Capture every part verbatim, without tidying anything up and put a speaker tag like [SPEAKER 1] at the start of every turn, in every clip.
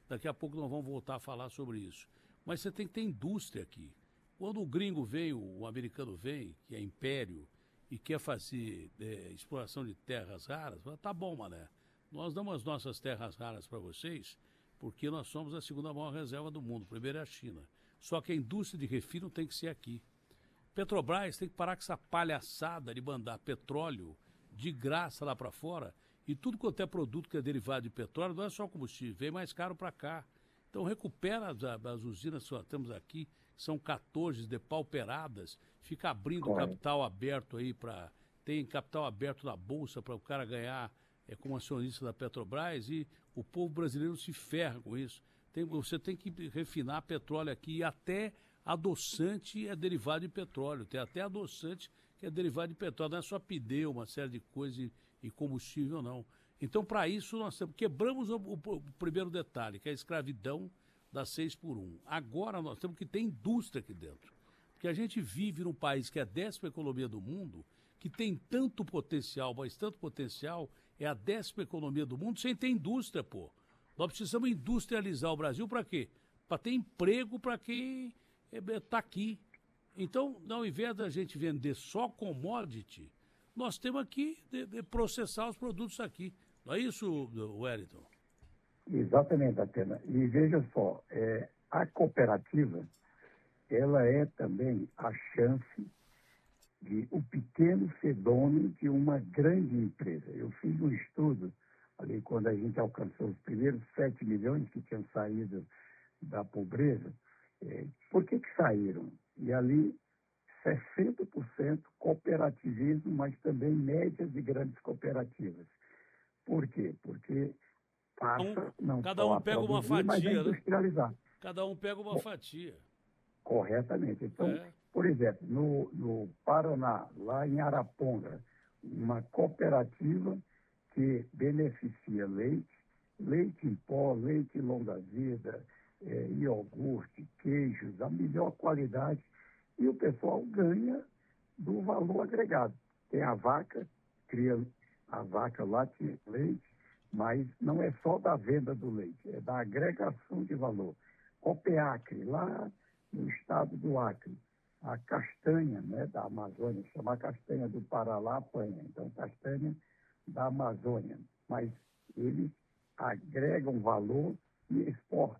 [SPEAKER 1] Daqui a pouco nós vamos voltar a falar sobre isso. Mas você tem que ter indústria aqui. Quando o gringo vem, o, o americano vem, que é império, e quer fazer é, exploração de terras raras, fala, tá bom, mané, nós damos as nossas terras raras para vocês, porque nós somos a segunda maior reserva do mundo, primeiro é a China. Só que a indústria de refino tem que ser aqui. Petrobras tem que parar com essa palhaçada de mandar petróleo de graça lá para fora, e tudo quanto é produto que é derivado de petróleo, não é só combustível, vem mais caro para cá. Então recupera as, as usinas que nós temos aqui, que são quatorze depauperadas, fica abrindo
[SPEAKER 2] Correto.
[SPEAKER 1] capital aberto aí para... Tem capital aberto na Bolsa para o cara ganhar é, como acionista da Petrobras, e o povo brasileiro se ferra com isso. Tem, você tem que refinar petróleo aqui, e até adoçante é derivado de petróleo, tem até adoçante que é derivado de petróleo, não é só pneu, uma série de coisas e, e combustível, não. Então, para isso, nós temos, quebramos o, o, o primeiro detalhe, que é a escravidão das seis por um. Agora nós temos que ter indústria aqui dentro. Porque a gente vive num país que é a décima economia do mundo, que tem tanto potencial, mas tanto potencial, é a décima economia do mundo, sem ter indústria, pô. Nós precisamos industrializar o Brasil para quê? Para ter emprego para quem está aqui. Então, ao invés da gente vender só commodity, nós temos aqui de, de processar os produtos aqui. Não é isso, Wellington?
[SPEAKER 2] Exatamente, Atena. E veja só, é, a cooperativa, ela é também a chance de o pequeno ser dono de uma grande empresa. Eu fiz um estudo ali quando a gente alcançou os primeiros sete milhões que tinham saído da pobreza. É, por que que saíram? E ali sessenta por cento cooperativismo, mas também médias e grandes cooperativas. Por quê? Porque passa
[SPEAKER 1] Um,
[SPEAKER 2] não
[SPEAKER 1] cada
[SPEAKER 2] só
[SPEAKER 1] um
[SPEAKER 2] a
[SPEAKER 1] pega uma
[SPEAKER 2] produzir, mas a
[SPEAKER 1] fatia, né?
[SPEAKER 2] industrializar.
[SPEAKER 1] Cada um pega uma
[SPEAKER 2] Bom,
[SPEAKER 1] fatia.
[SPEAKER 2] corretamente. Então,
[SPEAKER 1] É.
[SPEAKER 2] por exemplo, no, no Paraná, lá em Araponga, uma cooperativa que beneficia leite, leite em pó, leite longa-vida, é, iogurte, queijos, a melhor qualidade, e o pessoal ganha do valor agregado. Tem a vaca, cria a vaca late leite, mas não é só da venda do leite, é da agregação de valor. Copeacre, lá no estado do Acre, a castanha, né, da Amazônia, chama castanha do Pará, lá apanha, então castanha da Amazônia, mas eles agregam valor e exportam.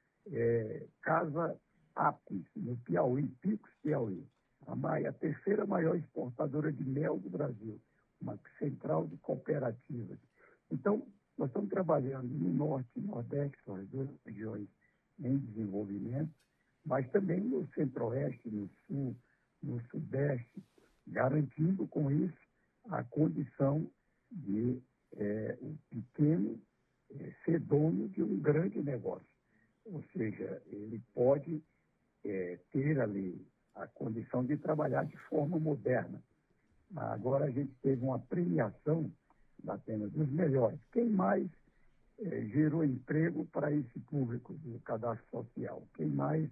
[SPEAKER 2] É, Casa Apis, no Piauí, Picos, Piauí, a, mai- a terceira maior exportadora de mel do Brasil, uma central de cooperativas. Então, nós estamos trabalhando no Norte e Nordeste, são as duas regiões em desenvolvimento, mas também no Centro-Oeste, no Sul, no Sudeste, garantindo com isso a condição de é, o pequeno é, ser dono de um grande negócio. Ou seja, ele pode é, ter ali a condição de trabalhar de forma moderna. Agora a gente teve uma premiação apenas dos melhores. Quem mais é, gerou emprego para esse público do cadastro social? Quem mais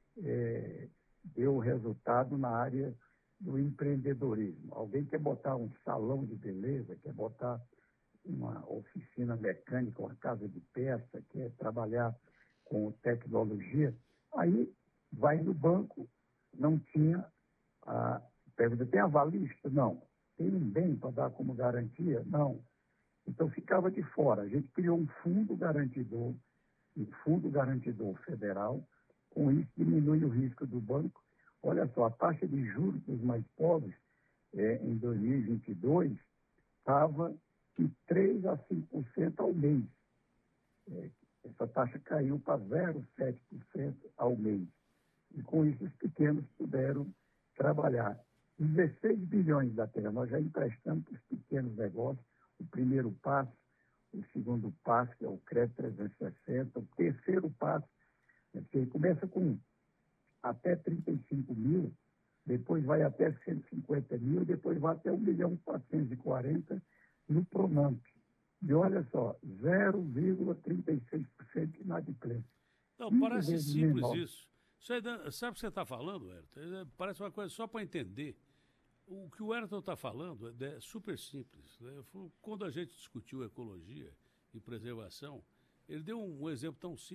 [SPEAKER 2] é, deu resultado na área do empreendedorismo? Alguém quer botar um salão de beleza, quer botar uma oficina mecânica, uma casa de peça, quer trabalhar com tecnologia, aí vai no banco, não tinha a... Pergunta, tem avalista? Não. Tem um bem para dar como garantia? Não. Então ficava de fora. A gente criou um fundo garantidor, um fundo garantidor federal, com isso diminui o risco do banco. Olha só, a taxa de juros dos mais pobres é, em dois mil e vinte e dois estava de três a cinco por cento ao mês. É, essa taxa caiu para zero vírgula sete por cento ao mês. E com isso os pequenos puderam trabalhar. dezesseis bilhões da terra, nós já emprestamos para os pequenos negócios, o primeiro passo, o segundo passo, que é o crédito trezentos e sessenta, o terceiro passo, é que ele começa com até trinta e cinco mil, depois vai até cento e cinquenta mil, depois vai até um milhão quatrocentos e quarenta no Pronamp. E olha só, zero vírgula trinta e seis por cento de inadimplência.
[SPEAKER 1] Não,
[SPEAKER 2] quinze
[SPEAKER 1] parece
[SPEAKER 2] vezes
[SPEAKER 1] simples
[SPEAKER 2] menor.
[SPEAKER 1] isso. Isso aí, dá- sabe o que você está falando, Wellington? É, Parece uma coisa só para entender. O que o Wellington está falando é, é super simples, né? Foi quando a gente discutiu ecologia e preservação, ele deu um, um exemplo tão simples.